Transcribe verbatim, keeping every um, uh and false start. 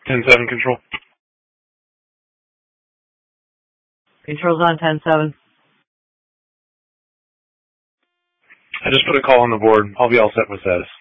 ten seven control. Control's on ten seven. I just put a call on the board. I'll be all set with status.